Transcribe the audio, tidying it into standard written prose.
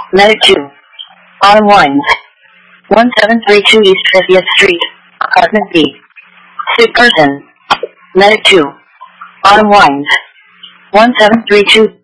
Medic 2. Autumn Wines. 1732 East 50th Street, Apartment B. Sick person. Medic 2. Autumn Wines. 1732